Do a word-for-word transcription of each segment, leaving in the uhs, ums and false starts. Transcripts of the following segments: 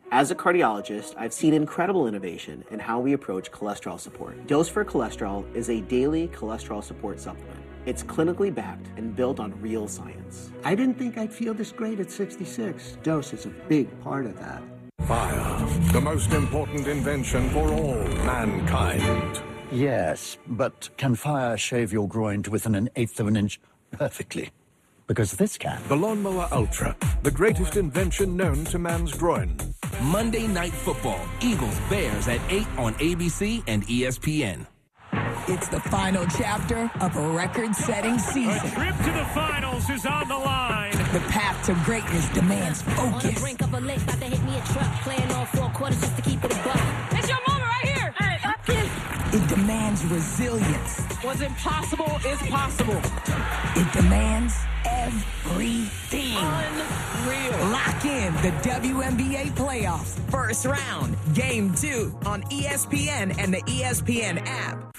As a cardiologist, I've seen incredible innovation in how we approach cholesterol support. Dose for Cholesterol is a daily cholesterol support supplement. It's clinically backed and built on real science. I didn't think I'd feel this great at sixty-six. Dose is a big part of that. Fire, the most important invention for all mankind. Yes, but can fire shave your groin to within an eighth of an inch perfectly? Because this can. The Lawnmower Ultra, the greatest invention known to man's groin. Monday Night Football, Eagles Bears at eight on A B C and E S P N. It's the final chapter of a record-setting season. A trip to the finals is on the line. The path to greatness demands focus. On the brink of a lake, about to hit me a truck. Playing all four quarters just to keep it a buck. It's your moment right here. Hey, up It demands resilience. What's impossible is possible. It demands everything. Unreal. Lock in the W N B A playoffs. First round, game two on E S P N and the E S P N app.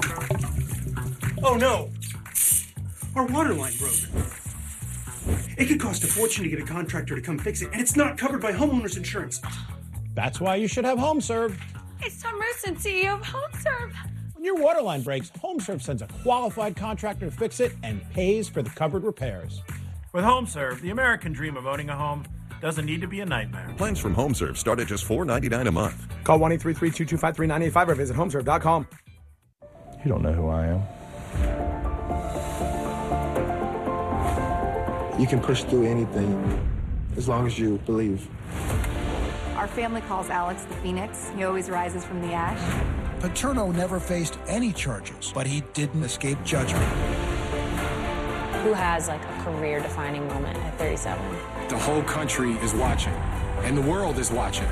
Oh no! Our water line broke. It could cost a fortune to get a contractor to come fix it, and it's not covered by homeowners insurance. That's why you should have HomeServe. It's Tom Merson, C E O of HomeServe. When your water line breaks, HomeServe sends a qualified contractor to fix it and pays for the covered repairs. With HomeServe, the American dream of owning a home doesn't need to be a nightmare. Plans from HomeServe start at just four dollars and ninety-nine cents a month. Call one eight three three, two two five, three nine eight five or visit homeserve dot com. You don't know who I am. You can push through anything as long as you believe. Our family calls Alex the Phoenix. He always rises from the ash. Paterno never faced any charges, but he didn't escape judgment. Who has like a career-defining moment at thirty-seven? The whole country is watching, and the world is watching.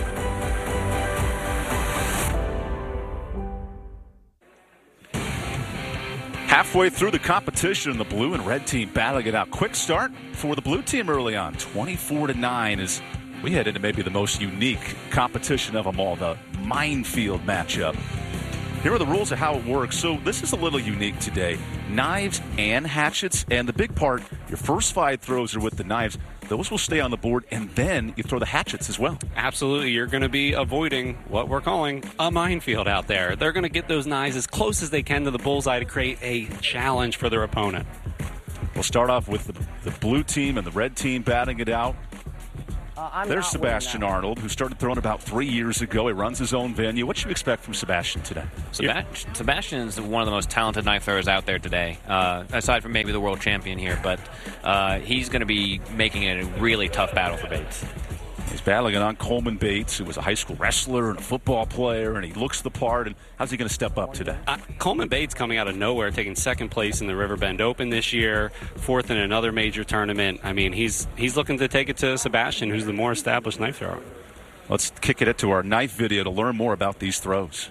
Halfway through the competition, the blue and red team battling it out. Quick start for the blue team early on, twenty-four to nine, as we head into maybe the most unique competition of them all, the minefield matchup. Here are the rules of how it works. So this is a little unique today. Knives and hatchets, and the big part, your first five throws are with the knives. Those will stay on the board, and then you throw the hatchets as well. Absolutely. You're going to be avoiding what we're calling a minefield out there. They're going to get those knives as close as they can to the bullseye to create a challenge for their opponent. We'll start off with the, the blue team and the red team batting it out. Uh, There's Sebastian Arnold, who started throwing about three years ago. He runs his own venue. What should you expect from Sebastian today? Seb- Sebastian is one of the most talented knife throwers out there today, uh, aside from maybe the world champion here. But uh, he's going to be making it a really tough battle for Bates. He's battling it on Coleman Bates, who was a high school wrestler and a football player, and he looks the part. And how's he going to step up today? Uh, Coleman Bates coming out of nowhere, taking second place in the Riverbend Open this year, fourth in another major tournament. I mean, he's he's looking to take it to Sebastian, who's the more established knife thrower. Let's kick it to our knife video to learn more about these throws.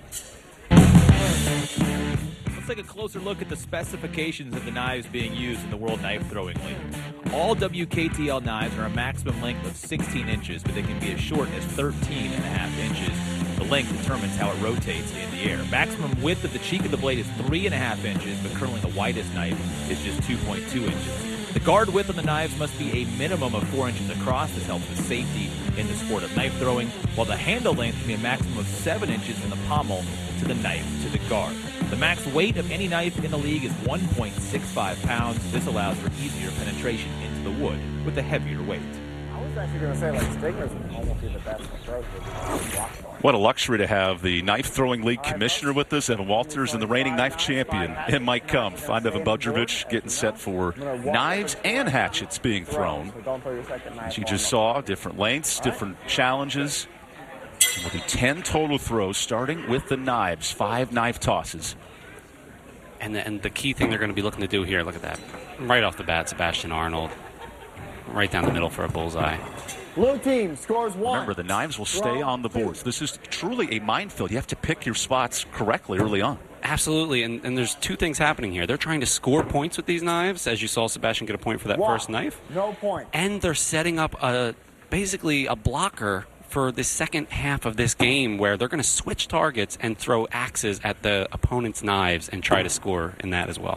Let's take a closer look at the specifications of the knives being used in the World Knife Throwing League. All W K T L knives are a maximum length of sixteen inches, but they can be as short as thirteen and a half inches. The length determines how it rotates in the air. Maximum width of the cheek of the blade is three and a half inches, but currently the widest knife is just two point two inches. The guard width on the knives must be a minimum of four inches across. This helps with safety in the sport of knife throwing, while the handle length can be a maximum of seven inches from the pommel to the knife to the guard. The max weight of any knife in the league is one point six five pounds. This allows for easier penetration into the wood with a heavier weight. I was actually going to say, like, Stingers would almost be the best approach. What a luxury to have the Knife Throwing League commissioner with us, Evan Walters, and the reigning knife champion, and Mike Kumpf. I'm Evan Budrovich, getting set for knives and hatchets being thrown. As you just saw, different lengths, different challenges. We'll do ten total throws, starting with the knives, five knife tosses. And the, and the key thing they're going to be looking to do here, look at that. Right off the bat, Sebastian Arnold. Right down the middle for a bullseye. Blue team scores one. Remember, the knives will stay on the boards. This is truly a minefield. You have to pick your spots correctly early on. Absolutely, and, and there's two things happening here. They're trying to score points with these knives, as you saw Sebastian get a point for that One. first knife. No point. And they're setting up a basically a blocker for the second half of this game, where they're going to switch targets and throw axes at the opponent's knives and try to score in that as well.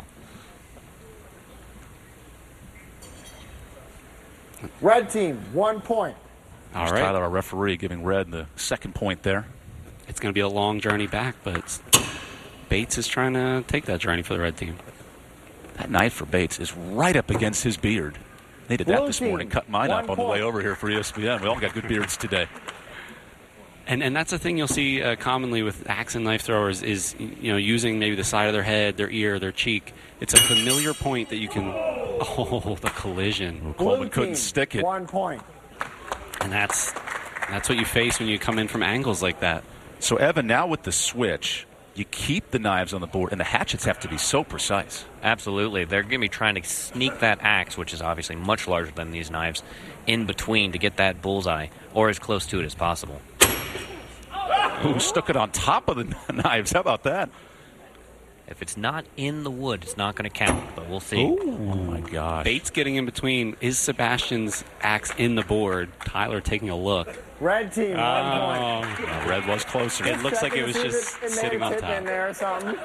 Red team, one point. All There's right. Tyler, our referee, giving Red the second point there. It's going to be a long journey back, but Bates is trying to take that journey for the red team. That knife for Bates is right up against his beard. Needed that Blue this team, morning. Cut mine one up on the point. way over here for E S P N. We all got good beards today. And and that's the thing you'll see uh, commonly with axe and knife throwers is, you know, using maybe the side of their head, their ear, their cheek. It's a familiar point that you can. Oh, the collision. Coleman couldn't stick it. One point. And that's that's what you face when you come in from angles like that. So Evan, now with the switch, you keep the knives on the board, and the hatchets have to be so precise. Absolutely. They're going to be trying to sneak that axe, which is obviously much larger than these knives, in between to get that bullseye, or as close to it as possible. Who stuck it on top of the knives? How about that? If it's not in the wood, it's not going to count, but we'll see. Ooh. Oh, my gosh. Bates getting in between. Is Sebastian's axe in the board? Tyler taking a look. Red team, one Oh, point. Yeah, Red was closer. It looks like it was Checking to just see if it- it may sitting have on hit top. in there or something.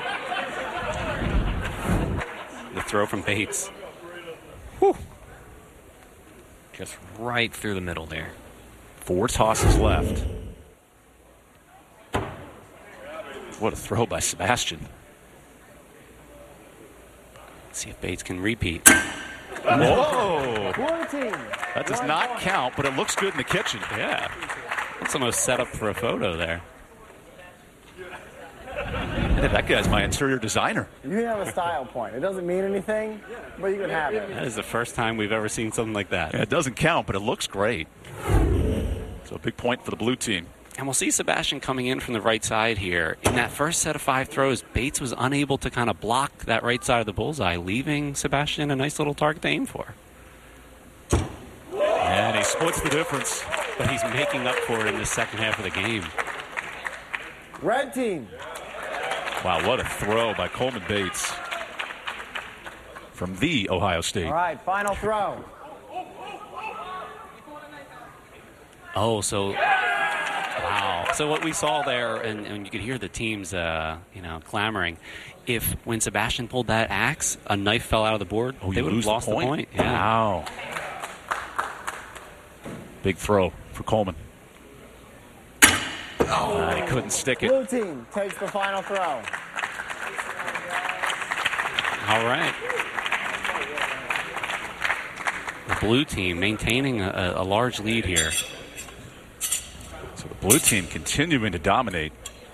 The throw from Bates. Just right through the middle there. Four tosses left. What a throw by Sebastian. See if Bates can repeat. Whoa! Blue team. That does not count, but it looks good in the kitchen. Yeah. That's almost set up for a photo there. Hey, that guy's my interior designer. You can have a style point. It doesn't mean anything, but you can have it. That is the first time we've ever seen something like that. Yeah, it doesn't count, but it looks great. So a big point for the blue team. And we'll see Sebastian coming in from the right side here. In that first set of five throws, Bates was unable to kind of block that right side of the bullseye, leaving Sebastian a nice little target to aim for. And he splits the difference. But he's making up for it in the second half of the game. Red team. Wow, what a throw by Coleman Bates from the Ohio State. All right, final throw. Oh, so wow. So what we saw there, and, and you could hear the teams, uh, you know, clamoring. If when Sebastian pulled that axe, a knife fell out of the board, Oh, they you would have lose lost the point? the point. Yeah. Wow. Big throw for Coleman. Oh, uh, he couldn't stick it. Blue team takes the final throw. All right. The blue team maintaining a, a large lead here. So the blue team continuing to dominate.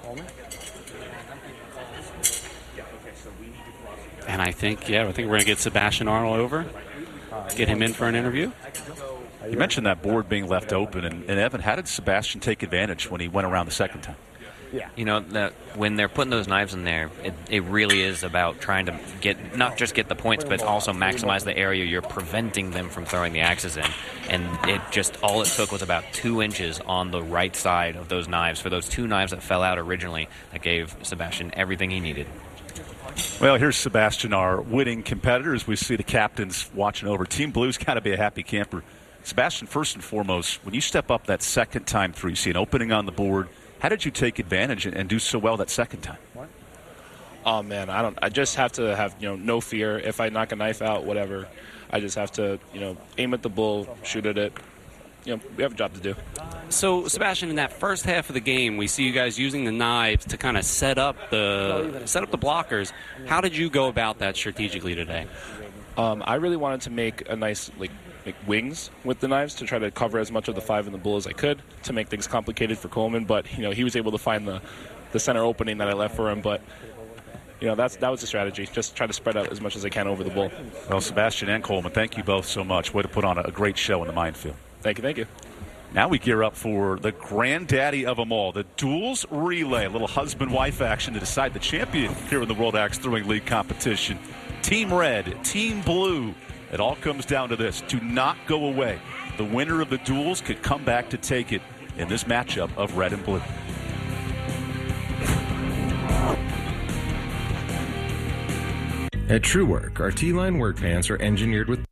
And I think, yeah, I think we're going to get Sebastian Arnold over, get him in for an interview. You mentioned that board being left open, and, and Evan, how did Sebastian take advantage when he went around the second time? Yeah. You know, that when they're putting those knives in there, it, it really is about trying to get, not just get the points, but also maximize the area you're preventing them from throwing the axes in. And it just, all it took was about two inches on the right side of those knives for those two knives that fell out originally that gave Sebastian everything he needed. Well, here's Sebastian, our winning competitor, as we see the captains watching over. Team Blue's got to be a happy camper. Sebastian, first and foremost, when you step up that second time through, you see an opening on the board. How did you take advantage and do so well that second time? Oh man, I don't. I just have to have you know no fear. If I knock a knife out, whatever, I just have to you know aim at the bull, shoot at it. You know, we have a job to do. So, Sebastian, in that first half of the game, we see you guys using the knives to kind of set up the set up the blockers. How did you go about that strategically today? Um, I really wanted to make a nice like. Make wings with the knives to try to cover as much of the five in the bull as I could to make things complicated for Coleman. But you know he was able to find the, the center opening that I left for him. But you know that's that was the strategy. Just try to spread out as much as I can over the bull. Well, Sebastian and Coleman, thank you both so much. Way to put on a great show in the minefield. Thank you, thank you. Now we gear up for the granddaddy of them all, the duels relay, a little husband-wife action to decide the champion here in the World Axe Throwing League competition. Team Red, Team Blue. It all comes down to this. Do not go away. The winner of the duels could come back to take it in this matchup of red and blue. At TrueWork, our T-line work pants are engineered with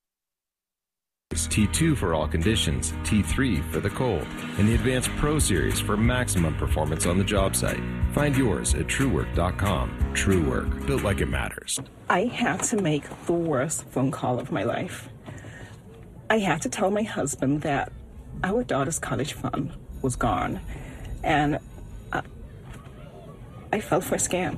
T two for all conditions, T three for the cold, and the Advanced Pro Series for maximum performance on the job site. Find yours at true work dot com. TrueWork, built like it matters. I had to make the worst phone call of my life. I had to tell my husband that our daughter's college fund was gone, and I, I fell for a scam.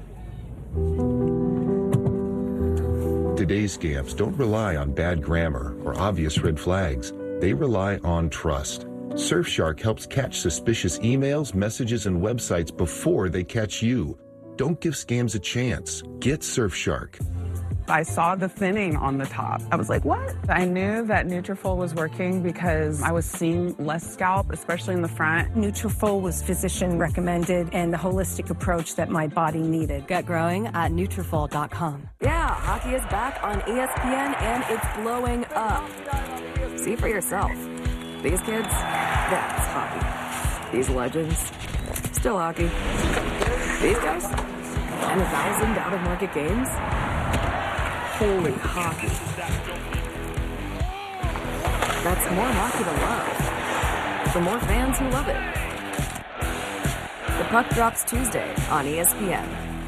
Today's scams don't rely on bad grammar or obvious red flags. They rely on trust. Surfshark helps catch suspicious emails, messages, and websites before they catch you. Don't give scams a chance. Get Surfshark. I saw the thinning on the top. I was like, what? I knew that Nutrafol was working because I was seeing less scalp, especially in the front. Nutrafol was physician recommended and the holistic approach that my body needed. Get growing at Nutrafol dot com. Yeah, hockey is back on E S P N and it's blowing up. See for yourself. These kids, that's hockey. These legends, still hockey. These guys, and a thousand out-of-market games. Holy hockey. That's more hockey to love. For more fans who love it. The puck drops Tuesday on E S P N.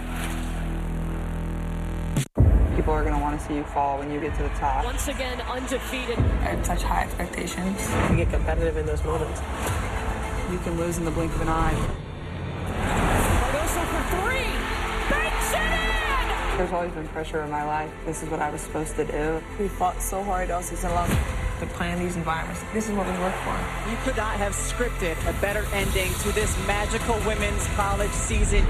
People are going to want to see you fall when you get to the top. Once again, undefeated. I have such high expectations. You get competitive in those moments. You can lose in the blink of an eye. Cardoso for three. Banks it in! There's always been pressure in my life. This is what I was supposed to do. We fought so hard all season long to plan these environments. This is what we work for. You could not have scripted a better ending to this magical women's college season.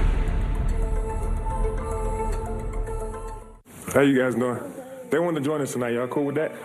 How you guys doing? They want to join us tonight. Y'all cool with that?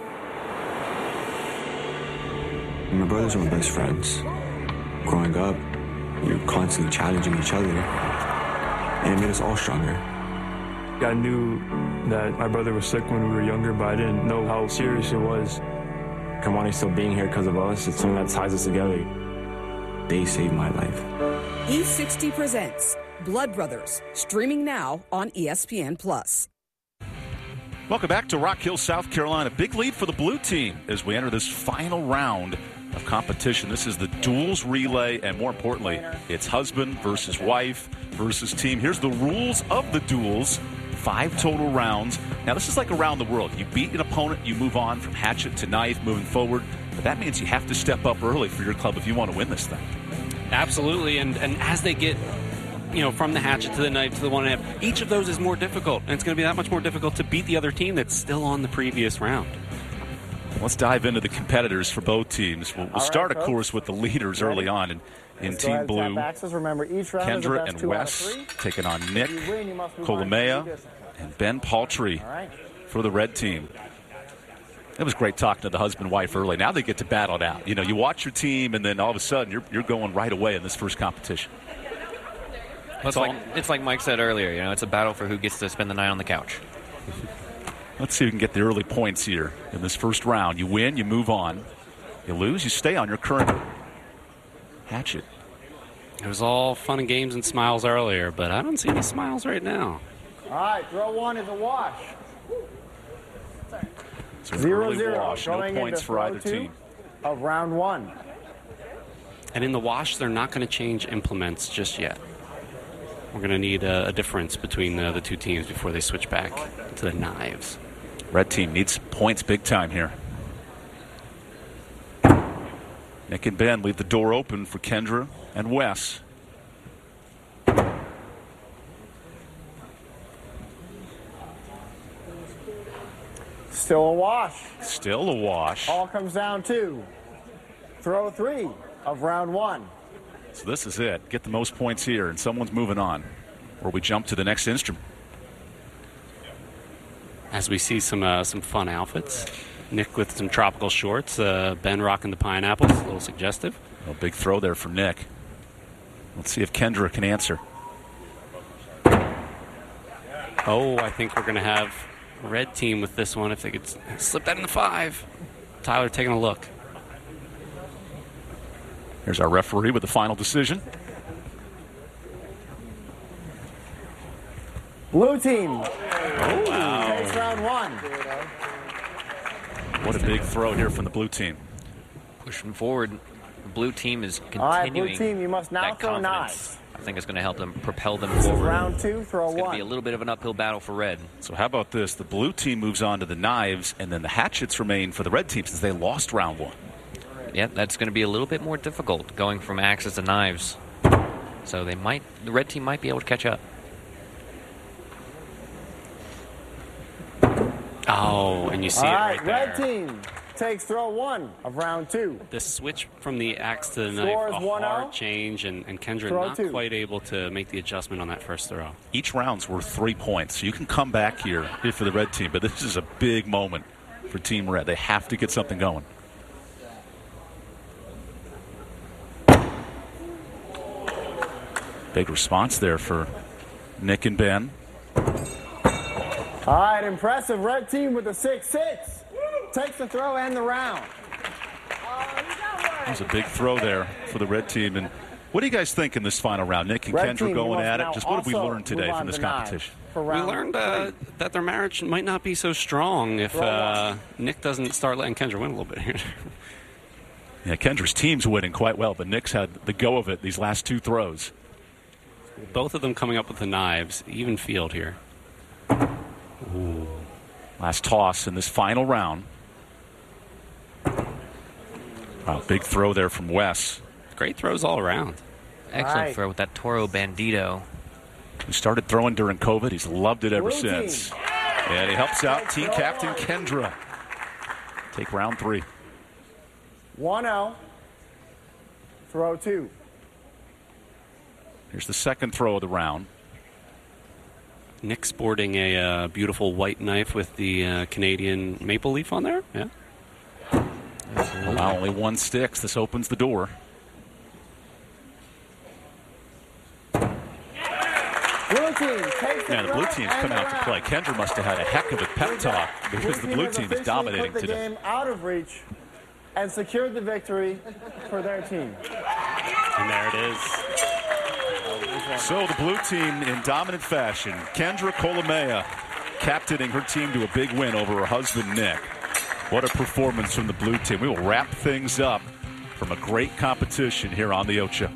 My brothers are my best friends. Growing up, you're constantly challenging each other, and it made us all stronger. I knew that my brother was sick when we were younger, but I didn't know how serious it was. Kamani's still being here because of us. It's something that ties us together. They saved my life. E sixty presents Blood Brothers, streaming now on E S P N Plus. Welcome back to Rock Hill, South Carolina. Big lead for the blue team as we enter this final round of competition. This is the duels relay, and more importantly, it's husband versus wife versus team. Here's the rules of the duels. Five total rounds. Now, this is like around the world. You beat an opponent, you move on from hatchet to knife, moving forward. But that means you have to step up early for your club if you want to win this thing. Absolutely, and, and as they get, you know, from the hatchet to the knife to the one and a half, each of those is more difficult, and it's going to be that much more difficult to beat the other team that's still on the previous round. Let's dive into the competitors for both teams. We'll, we'll All start, right, of course, with the leaders early on in, in Let's Team Blue. Remember, each round Kendra is and two Wes taking on Nick, win, Colomea, and Ben Paltry right. for the red team. It was great talking to the husband-wife early. Now they get to battle it out. You know, you watch your team, and then all of a sudden you're, you're going right away in this first competition. Well, it's, like, it's like Mike said earlier, you know, it's a battle for who gets to spend the night on the couch. Let's see if we can get the early points here in this first round. You win, you move on. You lose, you stay on your current hatchet. It was all fun and games and smiles earlier, but I don't see any smiles right now. All right, throw one is a wash. So zero, early zero. wash, no Going points into for throw either two team. Of round one. And in the wash, they're not going to change implements just yet. We're going to need a, a difference between the, the two teams before they switch back to the knives. Red team needs points big time here. Nick and Ben leave the door open for Kendra and Wes. Still a wash. Still a wash. All comes down to throw three of round one. So this is it. Get the most points here, and someone's moving on. Or we jump to the next instrument. As we see some uh, some fun outfits. Nick with some tropical shorts. Uh, Ben rocking the pineapples. A little suggestive. A big throw there from Nick. Let's see if Kendra can answer. Oh, I think we're going to have red team with this one if they could slip that in the five. Tyler taking a look. Here's our referee with the final decision. Blue team. Oh, wow. Takes round one. What a big throw here from the blue team. Pushing forward. The blue team is continuing. All right, blue team, you must now throw knives. I think it's going to help them propel them This forward. is round two, throw it's one. It's going to be a little bit of an uphill battle for red. So how about this? The blue team moves on to the knives, and then the hatchets remain for the red team since they lost round one. yeah, that's going to be a little bit more difficult going from axes to knives. So they might, the red team might be able to catch up. Oh, and you see All it right, right there. red team takes throw one of round two. The switch from the axe to the Score knife, is a one oh. hard change, and, and Kendra Throw not two. quite able to make the adjustment on that first throw. Each round's worth three points. So you can come back here, here for the red team, but this is a big moment for Team Red. They have to get something going. Big response there for Nick and Ben. All right, impressive red team with the six six. Takes the throw and the round. There's a big throw there for the red team. And what do you guys think in this final round? Nick and Red Kendra team, going you at it. must Just now what have we also learned today move on from this to knives competition? for We round learned uh, that their marriage might not be so strong if uh, Nick doesn't start letting Kendra win a little bit here. Yeah, Kendra's team's winning quite well, but Nick's had the go of it these last two throws. Both of them coming up with the knives, even field here. Ooh. Last toss in this final round. Wow, big throw there from Wes. Great throws all around. Excellent Right. throw with that Toro Bandito. He started throwing during COVID. He's loved it ever Blue since. team. And he helps out team captain Kendra. Take round three. one oh. Throw two. Here's the second throw of the round. Nick sporting a uh, beautiful white knife with the uh, Canadian maple leaf on there. Yeah. Wow, only one sticks. This opens the door. Blue team takes the Yeah, the blue throw team's and come the out to round. play. Kendra must have had a heck of a pep talk because the blue has team is officially dominating put the today. game out of reach and secured the victory for their team. And there it is. So the blue team in dominant fashion. Kendra Colomea captaining her team to a big win over her husband, Nick. What a performance from the blue team. We will wrap things up from a great competition here on the Ocha.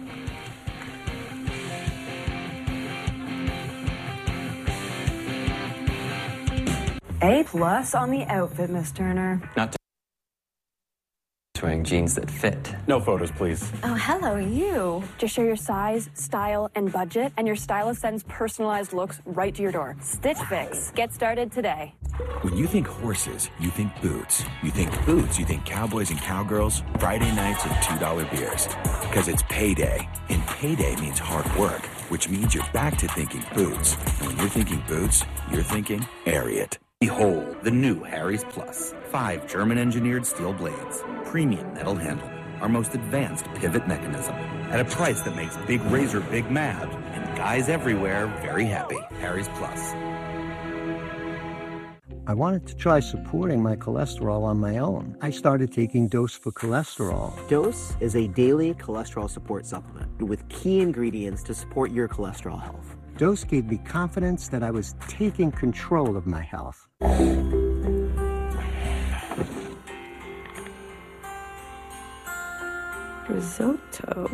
A plus on the outfit, Miss Turner. Not wearing jeans that fit. No photos, please. Oh, hello, you. Just share your size, style, and budget, and your stylist sends personalized looks right to your door. Stitch Fix. Get started today. When you think horses, you think boots. You think boots, you think cowboys and cowgirls, Friday nights and two dollar beers. Because it's payday, and payday means hard work, which means you're back to thinking boots. And when you're thinking boots, you're thinking Ariat. Behold, the new Harry's Plus. Five German-engineered steel blades, premium metal handle, our most advanced pivot mechanism, at a price that makes Big Razor big mad, and guys everywhere very happy. Harry's Plus. I wanted to try supporting my cholesterol on my own. I started taking Dose for Cholesterol. Dose is a daily cholesterol support supplement with key ingredients to support your cholesterol health. Dose gave me confidence that I was taking control of my health. Risotto.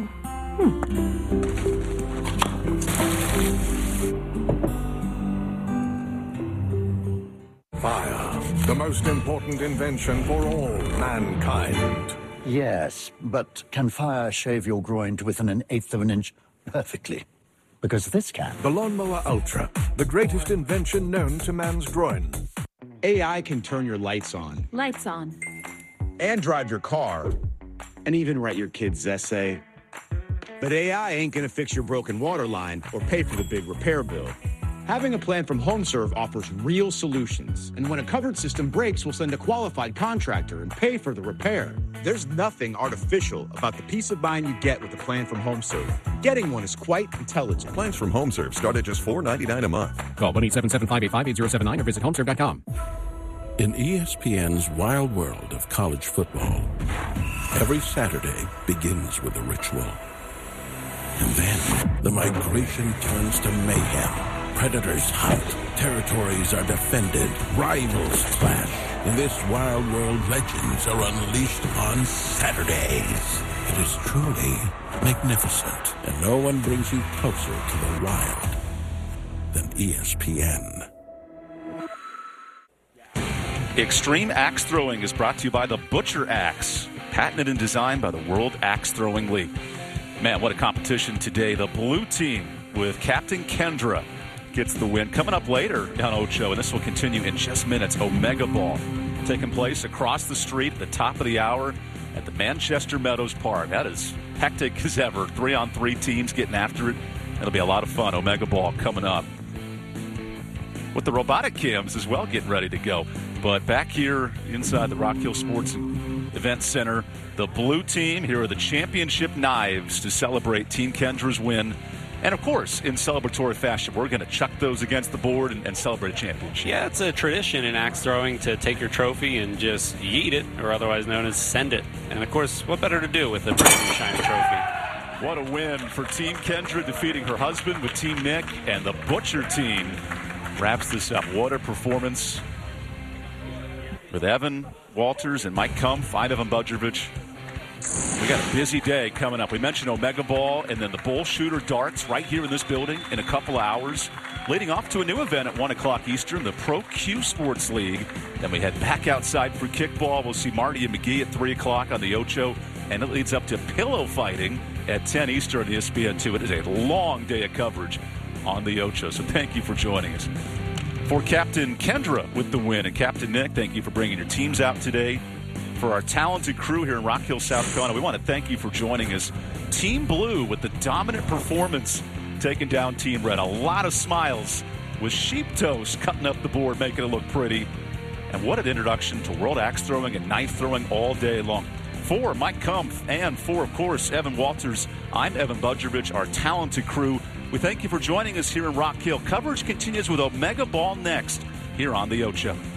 Fire, the most important invention for all mankind. Yes, but can fire shave your groin to within an eighth of an inch perfectly? Because this can. The Lawnmower Ultra, the greatest invention known to man's groin. A I can turn your lights on. Lights on. And drive your car. And even write your kid's essay. But A I ain't gonna fix your broken water line or pay for the big repair bill. Having a plan from HomeServe offers real solutions. And when a covered system breaks, we'll send a qualified contractor and pay for the repair. There's nothing artificial about the peace of mind you get with a plan from HomeServe. Getting one is quite intelligent. Plans from HomeServe start at just four ninety-nine a month. Call one eight seven seven, five eight five, eight zero seven nine or visit homeserve dot com. In E S P N's wild world of college football, every Saturday begins with a ritual. And then the migration turns to mayhem. Predators hunt, territories are defended, rivals clash. In this wild world, legends are unleashed on Saturdays. It is truly magnificent, and no one brings you closer to the wild than E S P N. Extreme Axe Throwing is brought to you by the Butcher Axe. patented and designed by the World Axe Throwing League. Man, what a competition today. The blue team with Captain Kendra gets the win. Coming up later on Ocho, and this will continue in just minutes, Omega Ball taking place across the street at the top of the hour at the Manchester Meadows Park. That is hectic as ever. Three-on-three teams getting after it. It'll be a lot of fun. Omega Ball coming up. With the robotic cams as well getting ready to go. But back here inside the Rock Hill Sports Event Center, the blue team, here are the championship knives to celebrate Team Kendra's win. And, of course, in celebratory fashion, we're going to chuck those against the board and, and celebrate a championship. Yeah, it's a tradition in axe throwing to take your trophy and just yeet it, or otherwise known as send it. And, of course, what better to do with a brand new shiny trophy? What a win for Team Kendra, defeating her husband with Team Nick, and the Butcher team wraps this up. What a performance with Evan Walters and Mike Kumpf, Ivan Budrovich. We got a busy day coming up. We mentioned Omega Ball and then the Bull Shooter Darts right here in this building in a couple of hours, leading off to a new event at one o'clock Eastern, the Pro Q Sports League. Then we head back outside for kickball. We'll see Marty and McGee at three o'clock on the Ocho, and it leads up to pillow fighting at ten Eastern on E S P N two. It is a long day of coverage on the Ocho, so thank you for joining us. For Captain Kendra with the win, and Captain Nick, thank you for bringing your teams out today. For our talented crew here in Rock Hill, South Carolina, we want to thank you for joining us. Team Blue with the dominant performance taking down Team Red. A lot of smiles with Sheep Toast cutting up the board, making it look pretty. And what an introduction to World Axe Throwing and Knife Throwing all day long. For Mike Kumpf and for, of course, Evan Walters, I'm Evan Budrovich, our talented crew. We thank you for joining us here in Rock Hill. Coverage continues with Omega Ball next here on the Ocho.